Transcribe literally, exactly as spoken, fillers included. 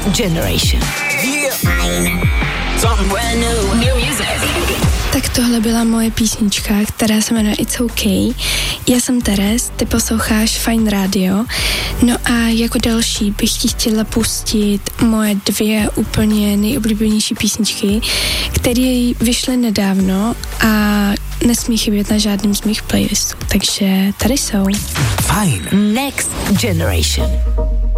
Generation. Tak tohle byla moje písnička, která se jmenuje It's OK. Já jsem Teres, ty posloucháš Fajn Radio. No a jako další bych ti chtěla pustit moje dvě úplně nejoblíbenější písničky, které vyšly nedávno a nesmí chybět na žádném z mých playlistů. Takže tady jsou. Fajn. Next Generation.